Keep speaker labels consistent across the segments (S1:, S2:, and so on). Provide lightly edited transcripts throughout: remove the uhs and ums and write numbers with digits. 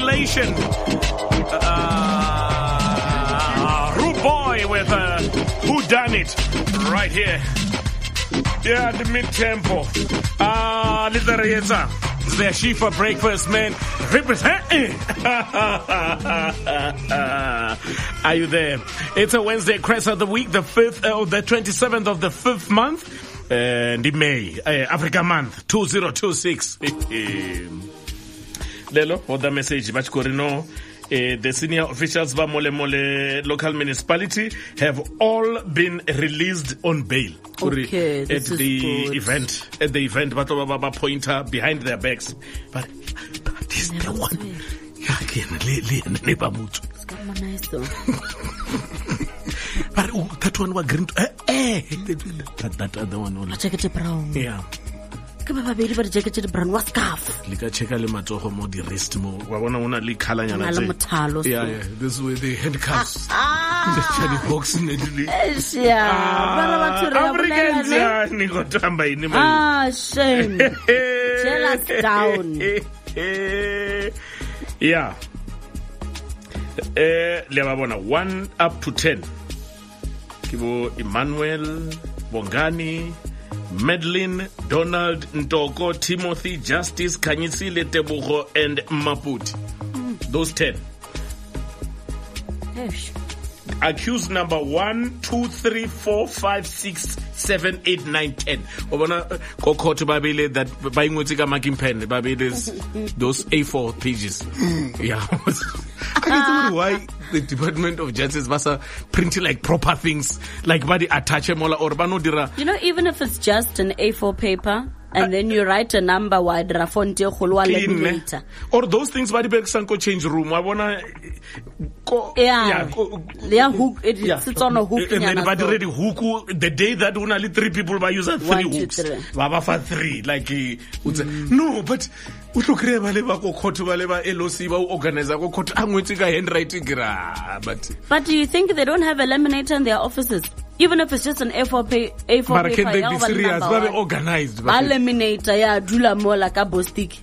S1: Compilation. Rude Boy with Who Done It right here. Yeah, the mid-tempo. Literature. It's their Shifa breakfast, man. Represent. Are you there? It's a Wednesday, crest of the week, the 27th of the 5th month. And in May, Africa month, 2026. Lelo, for the message, Bachkorino. The senior officials of Mole local municipality have all been released on bail.
S2: Okay,
S1: at the event. At the event, but pointer behind their backs. But this is the one. Yeah, again, but that one was green. That other one.
S2: Jacket brown.
S1: Yeah.
S2: Jacket brown was scarf.
S1: Lika cheka le matsogo mo di wrist mo. Wa bona una le khalanyana tse. Yeah, this way the handcuffs. The chali box in the. Africans ni go tamba ini
S2: man. Shame. Tell us down.
S1: Yeah. Lebabona 1 up to 10. Kibo Emmanuel, Bongani, Madeline, Donald, Ntoko, Timothy, Justice, Kanyisile, Tebogo, and Maputi. Those 10.
S2: Yes.
S1: Accused number 1, 2, 3, 4, 5, 6, 7, 8, 9, 10. Obana kokoto babele that buying making pen babele those A4 pages. Yeah. I can see why the Department of Justice was printing like proper things, like body attach or bano dira.
S2: You know, even if it's just an A4 paper, and then you write a number wide rafonte khulwa later.
S1: Or those things body back sanko change room. I wanna
S2: hook it sits on a hook.
S1: And then body ready hook the day that only 3 people by use 3 hooks. Baba for 3 like no, but utlo create baleba ko khotho baleba LOC ba organizer ko khotho angwetse ka handwriting
S2: but do you think they don't have a laminator in their offices? Even if it's just an A4 paper,
S1: but can they be serious? They be organized.
S2: Laminator, yeah, dula more like a bostik.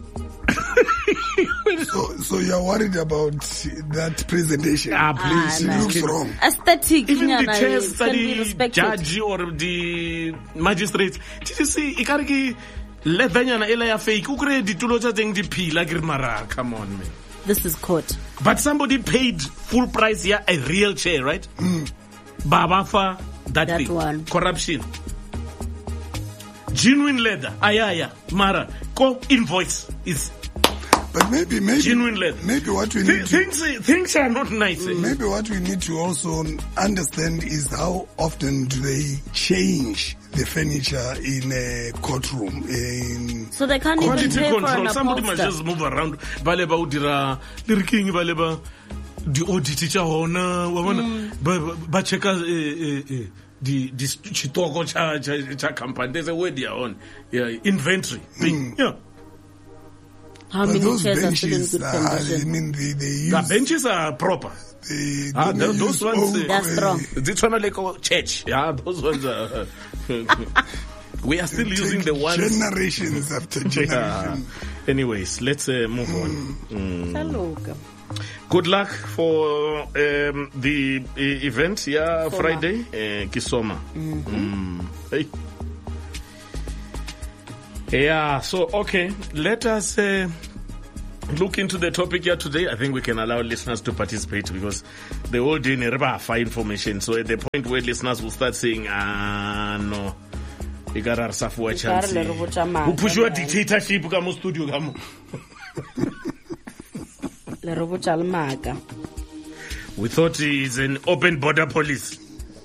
S3: So you're worried about that presentation?
S1: Please,
S3: it looks wrong.
S2: Aesthetic.
S1: Even the test, the judge or the magistrate. Did you see? Ikariki leathanyana elaya fake. Ukre di tulocha thing di pila girmara. Come on, man.
S2: This is court.
S1: But somebody paid full price here, a real chair, right? Babafa, that thing.
S2: One.
S1: Corruption. Genuine leather. Ayaya. Mara. Invoice is.
S3: But maybe
S1: genuine leather.
S3: Maybe what we need
S1: things are not nice.
S3: Maybe what we need to also understand is how often do they change the furniture in a courtroom.
S2: So they can't even pay
S1: control.
S2: For an
S1: Somebody must just move around. Baleba udira liriking baleba. The audit teacher hona ba checka the chitoko cha company there's a word there on inventory thing. Yeah.
S2: How many
S3: those
S2: chairs
S3: benches,
S2: are still in good condition?
S3: I mean, they use
S1: the benches are proper. Those ones
S2: they're strong.
S1: This one like a church. Yeah, those ones are. We are still using the ones
S3: generations after generations.
S1: Anyways, let's move on.
S2: Hello.
S1: Good luck for the event, Friday, Kisoma. Hey. Yeah, so, okay, let us look into the topic here today. I think we can allow listeners to participate because they all do fine information. So at the point where listeners will start saying, no, you got our Safua chance. Who push your dictatorship, come studio, come. We thought he's an open border police.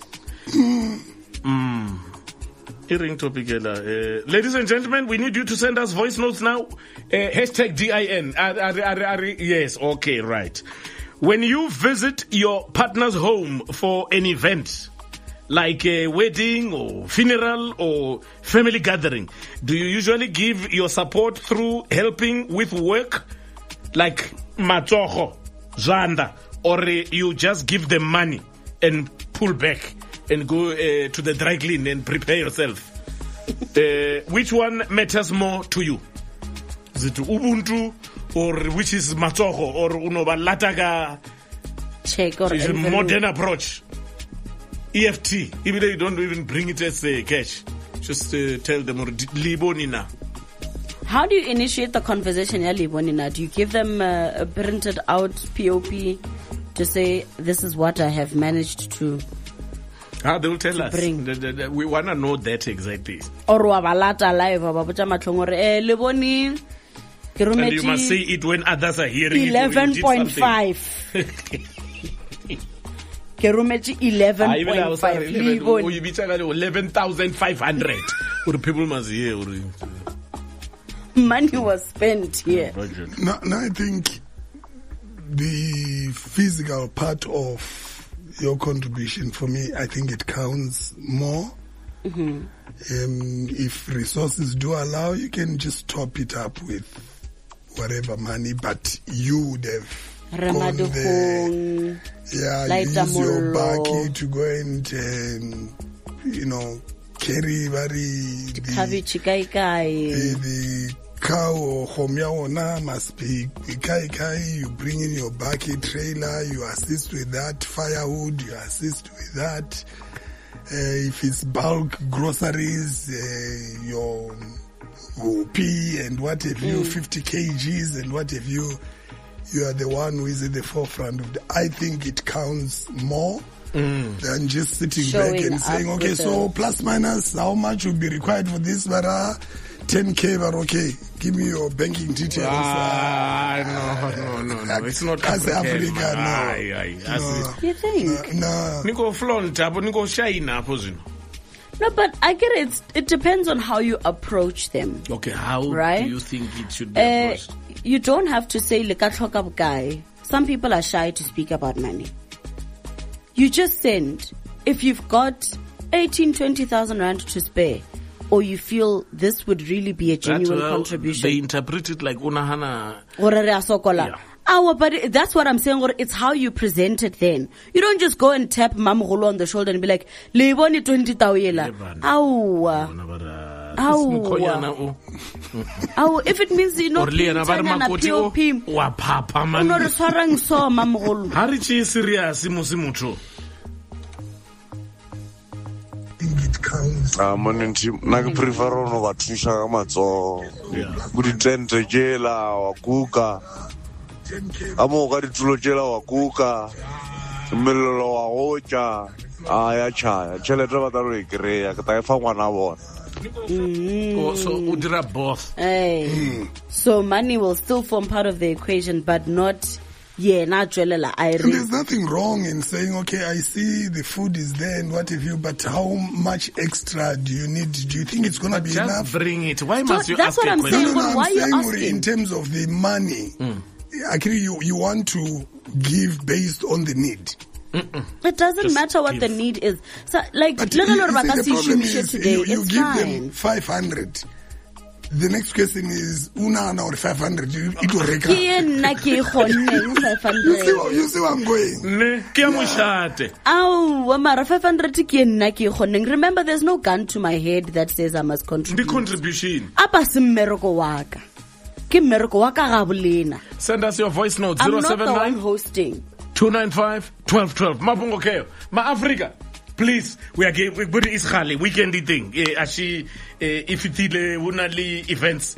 S1: Hearing topic. Ladies and gentlemen, we need you to send us voice notes now. Hashtag DIN. Yes, okay, right. When you visit your partner's home for an event, like a wedding or funeral or family gathering, do you usually give your support through helping with work? Like matsogo, zanda, or you just give them money and pull back and go to the dry clean and prepare yourself? Which one matters more to you? Is it Ubuntu or which is matsogo, or unoba lataka
S2: check or
S1: modern approach. EFT, even though you don't even bring it as cash, just tell them libonina.
S2: How do you initiate the conversation, libonina? Do you give them a printed out POP to say this is what I have managed to?
S1: They will tell us.
S2: Bring.
S1: We want to know that exactly.
S2: Or wabalata live wababucha matlongore liboni.
S1: And you must say it when others are hearing
S2: 11.5. Kerumechi 11.5.
S1: 11,500. People must hear.
S2: Money was spent here.
S3: Now I think the physical part of your contribution, for me, I think it counts more. If resources do allow, you can just top it up with whatever money, but you would have gone there. Yeah, use your baki to go and carry the cow or homya must be kai. You bring in your bucket trailer, you assist with that firewood, you assist with that. If it's bulk groceries, your OP and what have you, 50 kgs and what have you are the one who is at the forefront of I think it counts more than just sitting back and saying, okay, so plus minus, how much will be required for this? 10K, but okay, give me your banking details.
S1: No. It's not
S3: as Africa, no.
S2: You think?
S3: No.
S1: Niko flaunt, niko shine,
S2: No, but I get it. It depends on how you approach them.
S1: Okay, how do you think it should be approached?
S2: You don't have to say, "Lekatloka guy." Some people are shy to speak about money. You just send. If you've got 20,000 rand to spare, or you feel this would really be a genuine contribution.
S1: They interpret it like unahana.
S2: Yeah. But that's what I'm saying. Or it's how you present it then. You don't just go and tap Mamgolo on the shoulder and be like, "Leboni 20,000." If it means you know,
S4: Naka prefer ono batusha ka matso budi tente jela wa kuka amo ka ditulo jela wa kuka melelo wa gocha ya cha chelete ba taro ikreya ka ta fa ngwana bona.
S1: So udira both.
S2: So money will still form part of the equation, but not. Yeah, not Jolela.
S3: There's nothing wrong in saying, okay, I see the food is there and what have you, but how much extra do you need? Do you think it's going to be enough?
S1: Just bring it. Why must you ask
S2: a question? That's what I'm saying.
S3: No,
S2: why
S3: I'm saying
S2: are you asking?
S3: In terms of the money, actually you want to give based on the need.
S2: It doesn't matter what the need is. So, like, little Bakasi today,
S3: you
S2: it's
S3: give
S2: fine.
S3: them 500. The next question is Una or 500. You see where I'm going.
S2: Remember, there's no gun to my head that says I must contribute.
S1: The contribution. Send us your voice note.
S2: I'm not the
S1: 079
S2: one hosting.
S1: 295 1212. Mabungo Keo. Ma Africa. Please, we good Israeli weekend thing. If itile unali events,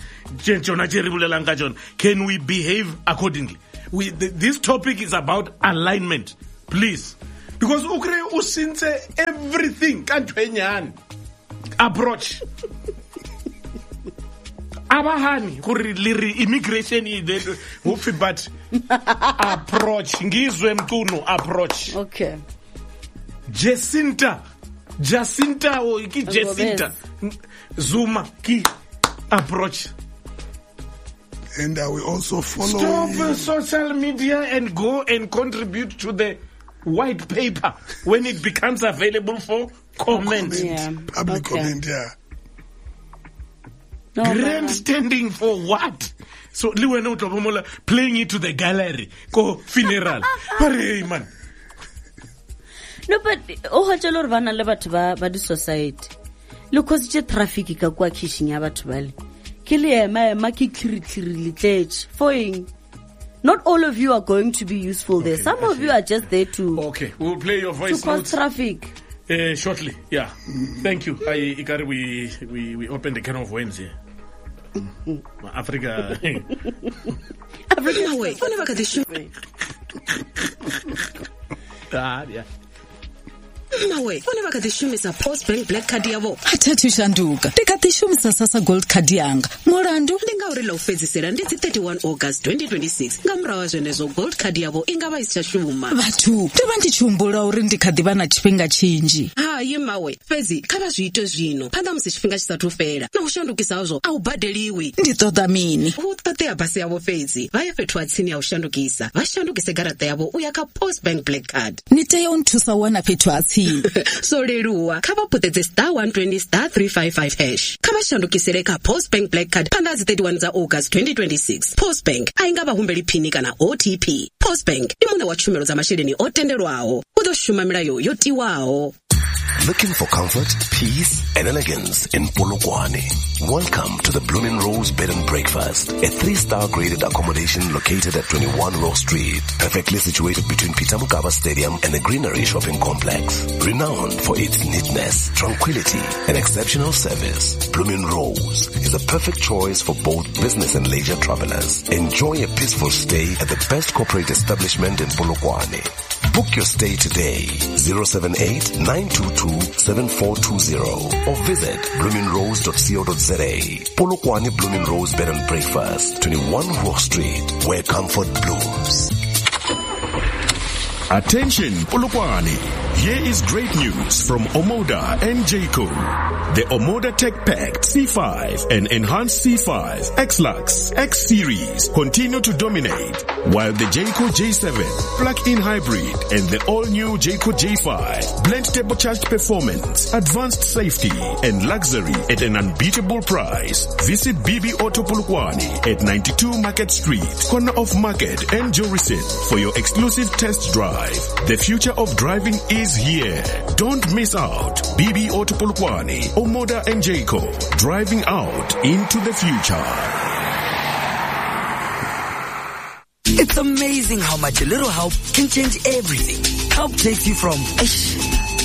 S1: can we behave accordingly? This topic is about alignment. Please, because ukre usinse everything kantwenyan approach. Abahani kuri liri immigration but approach ngizwe mkuno approach.
S2: Okay.
S1: Jacinta or Jacinta Zuma ki approach.
S3: And we also follow.
S1: Stop social media and go and contribute to the white paper when it becomes available for comment.
S3: Public comment, yeah.
S2: No,
S1: grandstanding for what? So playing it to the gallery, go funeral. Man.
S2: No, but ohajalo vana le batho ba di society. Look, cause je traffic ka kwa kishing ya batho bale. Not all of you are going to be useful there. Some of you are just there to...
S1: Okay, we'll play your voice
S2: to cause traffic.
S1: Shortly, yeah. Thank you. Ikari, we opened the can of worms here. Africa.
S2: Africa way.
S1: Yeah.
S5: Nawe whenever kadishumisa post bank black card yavo
S6: athathu shanduka ndikadishumisa sasa gold card yanga murandu
S5: ndingaurela ufedzisira ndidzi 31 August 2026 ngamurawa zvenezo gold card yavo ingava isichashuma
S6: vatu ndova ndichiumbura uri ndikadhiva na chifhinga chinji
S5: hayi mawe fedzi kava zviito zvino panda musi chifhinga chisati upera nokushandukisazvo aubhadheliwi
S6: nditoda mini
S5: utoteya bhasi yavo fedzi vaya fethu atsini yaushandukisa vashandukise garata yavo uyaka post bank black card
S6: niteya unthusa wana fethu atsini
S5: so leluwa kavaputedze *120*355# kavashandukisire ka post bank black card pandazi 31 za August 2026 post bank aingavahumbeli phini kana OTP post bank imune wa tshumelo za masheleni otendelwaho utoshuma milayo yotiwaho.
S7: Looking for comfort, peace, and elegance in Polokwane? Welcome to the Blooming Rose Bed and Breakfast, a 3-star graded accommodation located at 21 Rose Street, perfectly situated between Peter Mokaba Stadium and the Greenery Shopping Complex. Renowned for its neatness, tranquility, and exceptional service, Blooming Rose is a perfect choice for both business and leisure travelers. Enjoy a peaceful stay at the best corporate establishment in Polokwane. Book your stay today, 078-922-7420 or visit bloomingrose.co.za. Polokwane Blooming Rose Bed and Breakfast, 21 Rose Street, where comfort blooms.
S8: Attention Polokwane, here is great news from Omoda and Jayco. The Omoda Tech Pack C5 and Enhanced C5, X-Lux, X-Series continue to dominate, while the Jayco J7, plug-in hybrid and the all-new Jayco J5 blend turbocharged performance, advanced safety and luxury at an unbeatable price. Visit BB Auto Polokwane at 92 Market Street, corner of Market and Jorison for your exclusive test drive. The future of driving is here. Don't miss out. BB Auto Polokwane, Omoda and Jayco, driving out into the future.
S9: It's amazing how much a little help can change everything. Help takes you from